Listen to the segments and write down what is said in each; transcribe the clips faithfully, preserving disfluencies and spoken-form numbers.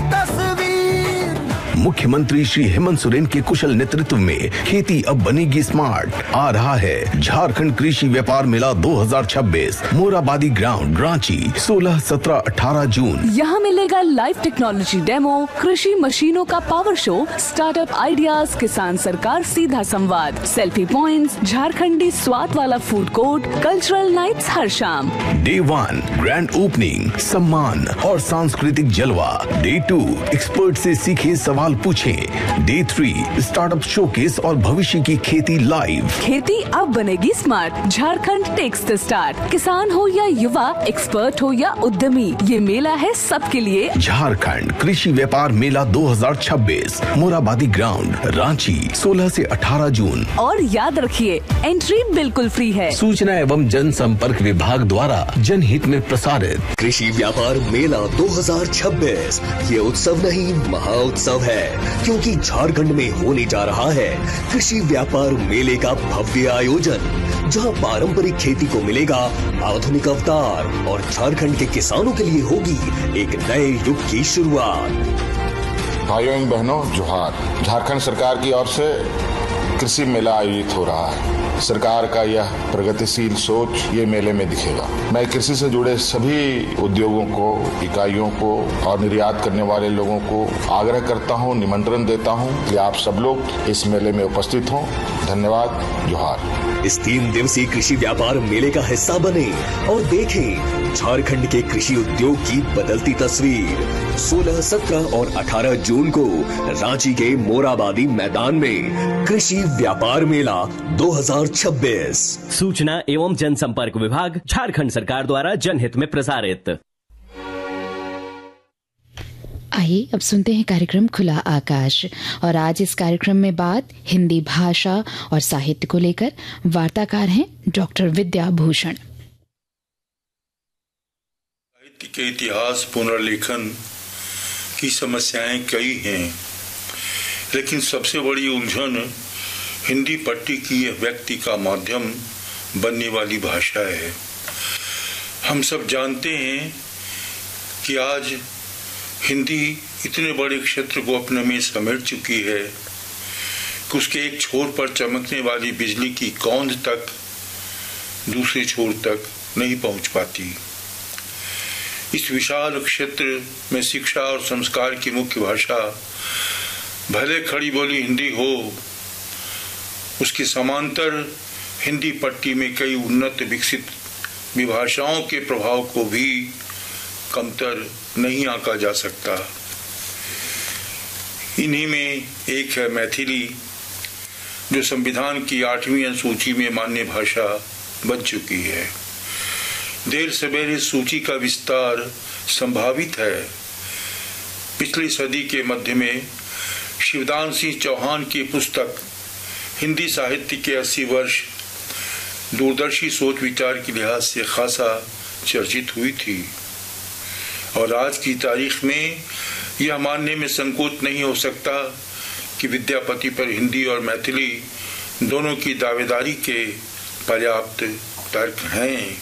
तस्वीर। मुख्यमंत्री श्री हेमंत सोरेन के कुशल नेतृत्व में खेती अब बनेगी स्मार्ट। आ रहा है झारखंड कृषि व्यापार मेला दो हज़ार छब्बीस, मोराबादी ग्राउंड, रांची, सोलह, सत्रह, अठारह जून। यहाँ मिलेगा लाइव टेक्नोलॉजी डेमो, कृषि मशीनों का पावर शो, स्टार्टअप आइडियाज, किसान सरकार सीधा संवाद, सेल्फी पॉइंट्स, झारखंडी स्वाद वाला फूड कोर्ट, कल्चरल नाइट्स हर शाम। डे वन ग्रैंड ओपनिंग, सम्मान और सांस्कृतिक जलवा। डे टू एक्सपर्ट से सीखे सवाल पूछें। डे थ्री स्टार्टअप शोकेस और भविष्य की खेती लाइव। खेती अब बनेगी smart. Jharkhand takes the start. किसान हो या युवा, एक्सपर्ट हो या उद्यमी, ये मेला है सबके लिए। झारखंड कृषि व्यापार मेला दो हज़ार छब्बीस, मोराबादी ग्राउंड, रांची, सोलह से अठारह जून। और याद रखिए, एंट्री बिल्कुल फ्री है। सूचना एवं जनसंपर्क विभाग द्वारा जनहित में प्रसारित। कृषि व्यापार मेला दो हज़ार छब्बीस ये उत्सव नहीं, महोत्सव है, क्योंकि झारखंड में होने जा रहा है कृषि व्यापार मेले का भव्य आयोजन, जहां पारंपरिक खेती को मिलेगा आधुनिक अवतार और झारखंड के किसानों के लिए होगी एक नए युग की शुरुआत। भाइयों एवं बहनों, जोहार। झारखंड सरकार की ओर से कृषि मेला आयोजित हो रहा है। सरकार का यह प्रगतिशील सोच ये मेले में दिखेगा। मैं कृषि से जुड़े सभी उद्योगों को, इकाइयों को और निर्यात करने वाले लोगों को आग्रह करता हूं, निमंत्रण देता हूं कि आप सब लोग इस मेले में उपस्थित हों। धन्यवाद। जोहार। इस तीन दिवसीय कृषि व्यापार मेले का हिस्सा बने और देखें झारखंड के कृषि उद्योग की बदलती तस्वीर। सोलह, सत्रह और अठारह जून को रांची के मोराबादी मैदान में कृषि व्यापार मेला दो हज़ार छब्बीस। सूचना एवं जनसंपर्क विभाग, झारखंड सरकार द्वारा जनहित में प्रसारित। आइए अब सुनते हैं कार्यक्रम खुला आकाश। और आज इस कार्यक्रम में बात हिंदी भाषा और साहित्य को लेकर। वार्ताकार हैं डॉक्टर विद्या भूषण। साहित्य के इतिहास पुनर्लेखन की समस्याएं कई हैं, लेकिन सबसे बड़ी उलझन हिंदी पट्टी की व्यक्ति का माध्यम बनने वाली भाषा है। हम सब जानते हैं कि आज हिंदी इतने बड़े क्षेत्र को अपने में समेट चुकी है कि उसके एक छोर पर चमकने वाली बिजली की कौंध तक दूसरे छोर तक नहीं पहुंच पाती। इस विशाल क्षेत्र में शिक्षा और संस्कार की मुख्य भाषा भले खड़ी बोली हिंदी हो, उसके समांतर हिंदी पट्टी में कई उन्नत विकसित विभाषाओं के प्रभाव को भी कमतर नहीं आंका जा सकता। इन्हीं में एक है मैथिली, जो संविधान की आठवीं अनुसूची में मान्य भाषा बन चुकी है। देर सवेरे सूची का विस्तार संभावित है। पिछली सदी के मध्य में शिवदान सिंह चौहान की पुस्तक हिंदी साहित्य के अस्सी वर्ष दूरदर्शी सोच विचार के लिहाज से खासा चर्चित हुई थी, और आज की तारीख में यह मानने में संकोच नहीं हो सकता कि विद्यापति पर हिंदी और मैथिली दोनों की दावेदारी के पर्याप्त तर्क हैं।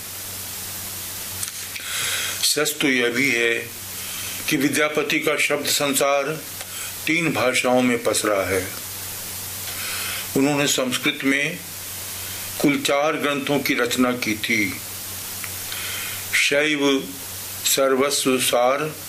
सच तो यह भी है कि विद्यापति का शब्द संसार तीन भाषाओं में पसरा है। उन्होंने संस्कृत में कुल चार ग्रंथों की रचना की थी। शैव सर्वस्व सार,